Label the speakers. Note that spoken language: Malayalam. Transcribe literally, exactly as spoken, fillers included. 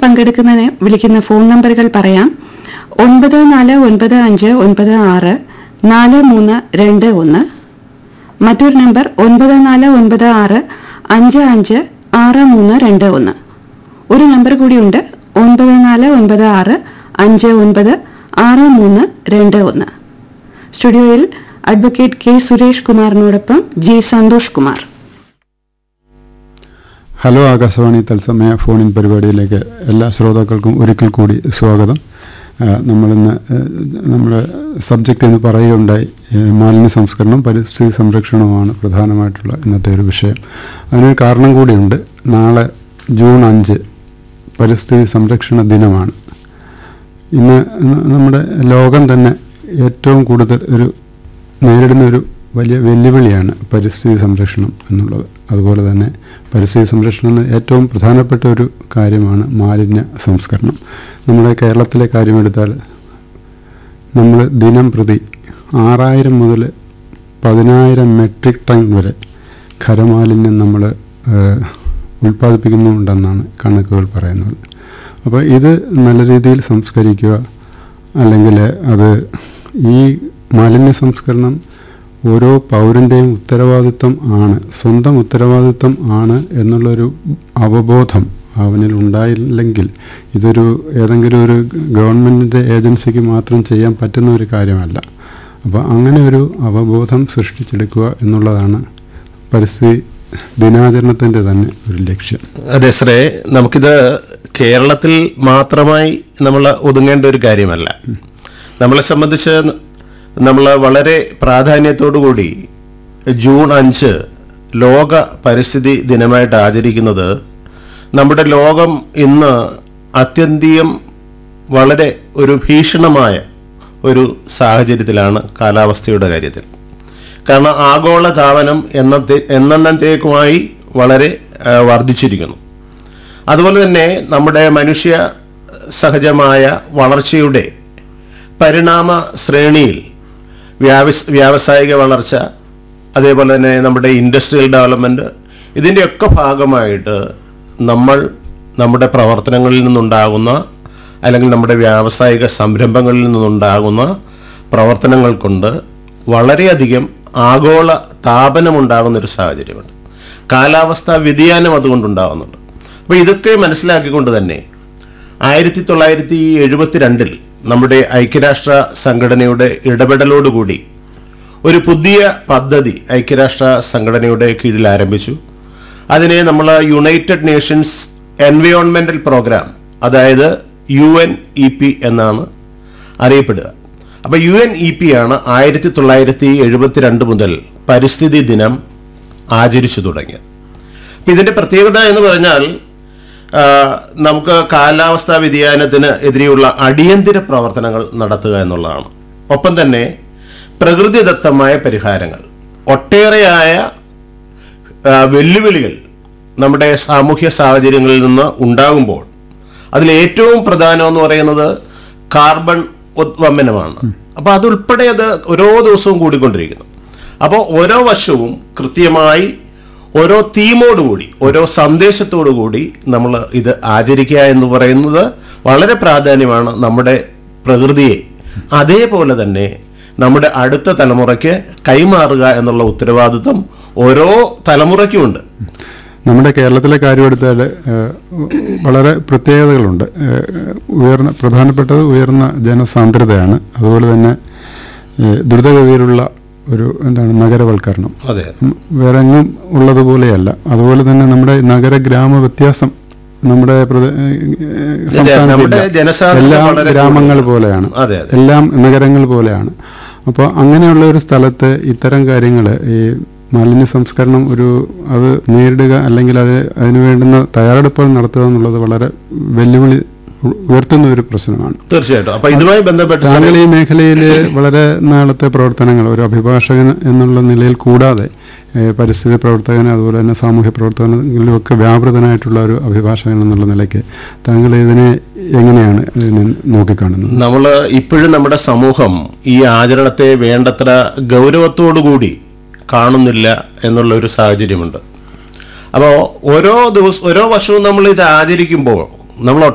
Speaker 1: പങ്കെടുക്കുന്നതിന് വിളിക്കുന്ന ഫോൺ നമ്പറുകൾ പറയാം. ഒൻപത് നാല് ഒൻപത് അഞ്ച് ഒൻപത് ആറ് നാല് മൂന്ന് രണ്ട് ഒന്ന്. മറ്റൊരു നമ്പർ ഒൻപത് നാല് ഒൻപത് ആറ് അഞ്ച് അഞ്ച് ആറ് മൂന്ന് രണ്ട് ഒന്ന്. ഒരു നമ്പർ കൂടിയുണ്ട്, ഒൻപത് നാല് ഒൻപത് ആറ് അഞ്ച് ഒൻപത് ആറ് മൂന്ന് രണ്ട് ഒന്ന്. സ്റ്റുഡിയോയിൽ advocate K Suresh കുമാറിനോടൊപ്പം G Santhosh Kumar.
Speaker 2: Hello, Akashvani തത്സമയ ഫോണിൻ പരിപാടിയിലേക്ക് എല്ലാ ശ്രോതാക്കൾക്കും ഒരിക്കൽ കൂടി സ്വാഗതം. നമ്മളിന്ന് നമ്മുടെ സബ്ജക്റ്റ് എന്ന് പറയുകയുണ്ടായി, മാലിന്യ സംസ്കരണം, പരിസ്ഥിതി സംരക്ഷണവുമാണ് പ്രധാനമായിട്ടുള്ള ഇന്നത്തെ ഒരു വിഷയം. അതിനൊരു കാരണം കൂടിയുണ്ട്. നാളെ ജൂൺ അഞ്ച് പരിസ്ഥിതി സംരക്ഷണ ദിനമാണ്. ഇന്ന് നമ്മുടെ ലോകം തന്നെ ഏറ്റവും കൂടുതൽ ഒരു നേരിടുന്ന ഒരു വലിയ വെല്ലുവിളിയാണ് പരിസ്ഥിതി സംരക്ഷണം എന്നുള്ളത്. അതുപോലെ തന്നെ പരിസ്ഥിതി സംരക്ഷണം ഏറ്റവും പ്രധാനപ്പെട്ട ഒരു കാര്യമാണ് മാലിന്യ സംസ്കരണം. നമ്മുടെ കേരളത്തിലെ കാര്യമെടുത്താൽ നമ്മൾ ദിനം പ്രതി ആറായിരം മുതൽ പതിനായിരം മെട്രിക് ടൺ വരെ ഖരമാലിന്യം നമ്മൾ ഉൽപ്പാദിപ്പിക്കുന്നുണ്ടെന്നാണ് കണക്കുകൾ പറയുന്നത്. അപ്പോൾ ഇത് നല്ല രീതിയിൽ സംസ്കരിക്കുക, അല്ലെങ്കിൽ അത് ഈ മാലിന്യ സംസ്കരണം ഓരോ പൗരൻ്റെയും ഉത്തരവാദിത്വം ആണ്, സ്വന്തം ഉത്തരവാദിത്വം ആണ് എന്നുള്ളൊരു അവബോധം അവനിൽ ഉണ്ടായില്ലെങ്കിൽ ഇതൊരു ഏതെങ്കിലും ഒരു ഗവൺമെൻറ്റിൻ്റെ ഏജൻസിക്ക് മാത്രം ചെയ്യാൻ പറ്റുന്ന ഒരു കാര്യമല്ല. അപ്പോൾ അങ്ങനെ ഒരു അവബോധം സൃഷ്ടിച്ചെടുക്കുക എന്നുള്ളതാണ് പരിസ്ഥിതി ദിനാചരണത്തിൻ്റെ തന്നെ ഒരു ലക്ഷ്യം.
Speaker 3: അതെ ശ്രേ, നമുക്കിത് കേരളത്തിൽ മാത്രമായി നമ്മൾ ഒതുങ്ങേണ്ട ഒരു കാര്യമല്ല. നമ്മളെ സംബന്ധിച്ച് നമ്മൾ വളരെ പ്രാധാന്യത്തോടു കൂടി ജൂൺ അഞ്ച് ലോക പരിസ്ഥിതി ദിനമായിട്ട് ആചരിക്കുന്നത് നമ്മുടെ ലോകം ഇന്ന് അത്യന്തം വളരെ ഒരു ഭീഷണമായ ഒരു സാഹചര്യത്തിലാണ് കാലാവസ്ഥയുടെ കാര്യത്തിൽ. കാരണം ആഗോള താപനം എന്നത്തെ എന്നത്തേക്കുമായി വളരെ വർദ്ധിച്ചിരിക്കുന്നു. അതുപോലെ തന്നെ നമ്മുടെ മനുഷ്യ സഹജമായ വളർച്ചയുടെ പരിണാമ ശ്രേണിയിൽ വ്യാവസ് വ്യാവസായിക വളർച്ച, അതേപോലെ തന്നെ നമ്മുടെ ഇൻഡസ്ട്രിയൽ ഡെവലപ്മെൻറ്റ്, ഇതിൻ്റെയൊക്കെ ഭാഗമായിട്ട് നമ്മൾ നമ്മുടെ പ്രവർത്തനങ്ങളിൽ നിന്നുണ്ടാകുന്ന അല്ലെങ്കിൽ നമ്മുടെ വ്യാവസായിക സംരംഭങ്ങളിൽ നിന്നുണ്ടാകുന്ന പ്രവർത്തനങ്ങൾ കൊണ്ട് വളരെയധികം ആഗോള താപനമുണ്ടാകുന്നൊരു സാഹചര്യമുണ്ട്. കാലാവസ്ഥാ വ്യതിയാനം അതുകൊണ്ടുണ്ടാകുന്നുണ്ട്. അപ്പോൾ ഇതൊക്കെ മനസ്സിലാക്കിക്കൊണ്ട് തന്നെ ആയിരത്തി തൊള്ളായിരത്തി എഴുപത്തി രണ്ടിൽ നമ്മുടെ ഐക്യരാഷ്ട്ര സംഘടനയുടെ ഇടപെടലോടുകൂടി ഒരു പുതിയ പദ്ധതി ഐക്യരാഷ്ട്ര സംഘടനയുടെ കീഴിൽ ആരംഭിച്ചു. അതിനെ നമ്മൾ യുണൈറ്റഡ് നേഷൻസ് എൻവയോൺമെൻ്റൽ പ്രോഗ്രാം, അതായത് യു എൻ ഇ പി എന്നാണ് അറിയപ്പെടുക. അപ്പോൾ യു എൻ ഇ പി ആണ് ആയിരത്തി തൊള്ളായിരത്തി എഴുപത്തി രണ്ട് മുതൽ പരിസ്ഥിതി ദിനം ആചരിച്ചു തുടങ്ങിയത്. അപ്പം ഇതിൻ്റെ പ്രത്യേകത എന്ന് പറഞ്ഞാൽ നമുക്ക് കാലാവസ്ഥാ വ്യതിയാനത്തിന് എതിരെയുള്ള അടിയന്തര പ്രവർത്തനങ്ങൾ നടത്തുക എന്നുള്ളതാണ്. ഒപ്പം തന്നെ പ്രകൃതിദത്തമായ പരിഹാരങ്ങൾ, ഒട്ടേറെയായ വെല്ലുവിളികൾ നമ്മുടെ സാമൂഹ്യ സാഹചര്യങ്ങളിൽ നിന്ന് ഉണ്ടാകുമ്പോൾ അതിലേറ്റവും പ്രധാനം എന്ന് പറയുന്നത് കാർബൺ ഉദ്വമനമാണ്. അപ്പോൾ അതുൾപ്പെടെ അത് ഓരോ ദിവസവും കൂടിക്കൊണ്ടിരിക്കുന്നു. അപ്പോൾ ഓരോ വർഷവും കൃത്യമായി ഓരോ തീമോടുകൂടി, ഓരോ സന്ദേശത്തോടു കൂടി നമ്മൾ ഇത് ആചരിക്കുക എന്ന് പറയുന്നത് വളരെ പ്രാധാന്യമാണ്. നമ്മുടെ പ്രകൃതിയെ അതേപോലെ തന്നെ നമ്മുടെ അടുത്ത തലമുറയ്ക്ക് കൈമാറുക എന്നുള്ള ഉത്തരവാദിത്വം ഓരോ തലമുറയ്ക്കുമുണ്ട്.
Speaker 2: നമ്മുടെ കേരളത്തിലെ കാര്യമെടുത്താൽ വളരെ പ്രത്യേകതകളുണ്ട്. ഉയർന്ന പ്രധാനപ്പെട്ടത് ഉയർന്ന ജനസാന്ദ്രതയാണ്. അതുപോലെ തന്നെ ദ്രുതഗതിയിലുള്ള ഒരു എന്താണ് നഗരവൽക്കരണം, വേറെ എങ്ങും ഉള്ളതുപോലെയല്ല. അതുപോലെ തന്നെ നമ്മുടെ നഗര ഗ്രാമ വ്യത്യാസം നമ്മുടെ എല്ലാ ഗ്രാമങ്ങൾ പോലെയാണ്, എല്ലാം നഗരങ്ങൾ പോലെയാണ്. അപ്പോൾ അങ്ങനെയുള്ള ഒരു സ്ഥലത്ത് ഇത്തരം കാര്യങ്ങൾ, ഈ മാലിന്യ സംസ്കരണം ഒരു അത് നേരിടുക അല്ലെങ്കിൽ അത് അതിനു വേണ്ടുന്ന തയ്യാറെടുപ്പുകൾ നടത്തുക എന്നുള്ളത് വളരെ വെല്ലുവിളി ഉയർത്തുന്ന ഒരു പ്രശ്നമാണ്.
Speaker 3: തീർച്ചയായിട്ടും. അപ്പോൾ ഇതുമായി ബന്ധപ്പെട്ട്
Speaker 2: താങ്കൾ ഈ മേഖലയിൽ വളരെ നാളത്തെ പ്രവർത്തനങ്ങൾ ഒരു അഭിഭാഷകൻ എന്നുള്ള നിലയിൽ കൂടാതെ പരിസ്ഥിതി പ്രവർത്തകൻ, അതുപോലെ തന്നെ സാമൂഹ്യ പ്രവർത്തനങ്ങളിലുമൊക്കെ വ്യാപൃതനായിട്ടുള്ള ഒരു അഭിഭാഷകൻ എന്നുള്ള നിലയ്ക്ക് താങ്കൾ ഇതിനെ എങ്ങനെയാണ് ഇതിനെ നോക്കിക്കാണുന്നത്?
Speaker 3: നമ്മൾ ഇപ്പോഴും നമ്മുടെ സമൂഹം ഈ ആചരണത്തെ വേണ്ടത്ര ഗൗരവത്തോടുകൂടി കാണുന്നില്ല എന്നുള്ള ഒരു സാഹചര്യമുണ്ട്. അപ്പോൾ ഓരോ ദിവസം ഓരോ വർഷവും നമ്മൾ ഇത് ആചരിക്കുമ്പോൾ നമ്മൾ